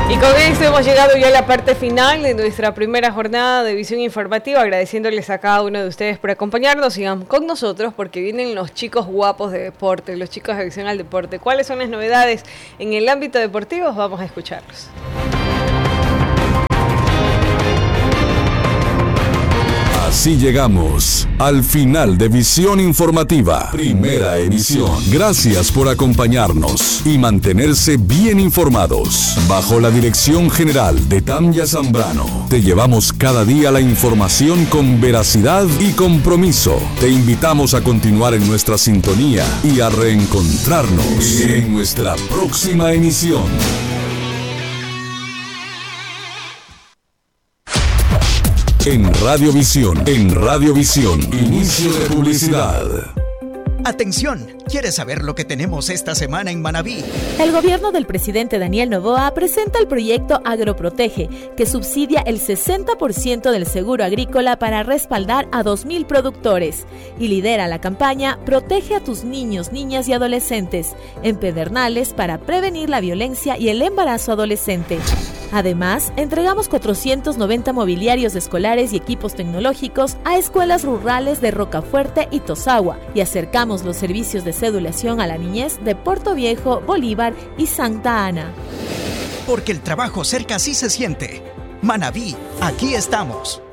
Y con esto hemos llegado ya a la parte final de nuestra primera jornada de visión informativa, agradeciéndoles a cada uno de ustedes por acompañarnos. Sigan con nosotros porque vienen los chicos guapos de deporte, los chicos de Visión al Deporte. ¿Cuáles son las novedades en el ámbito deportivo? Vamos a escucharlos. Así llegamos al final de Visión Informativa, primera emisión. Gracias por acompañarnos y mantenerse bien informados. Bajo la dirección general de Tanya Zambrano, te llevamos cada día la información con veracidad y compromiso. Te invitamos a continuar en nuestra sintonía y a reencontrarnos en nuestra próxima emisión. En Radiovisión, inicio de publicidad. Atención, ¿quieres saber lo que tenemos esta semana en Manabí? El gobierno del presidente Daniel Noboa presenta el proyecto Agroprotege, que subsidia el 60% del seguro agrícola para respaldar a 2.000 productores y lidera la campaña Protege a tus niños, niñas y adolescentes en Pedernales para prevenir la violencia y el embarazo adolescente. Además, entregamos 490 mobiliarios escolares y equipos tecnológicos a escuelas rurales de Rocafuerte y Tosagua y acercamos los servicios de cedulación a la niñez de Puerto Viejo, Bolívar y Santa Ana. Porque el trabajo cerca sí se siente. Manabí, aquí estamos.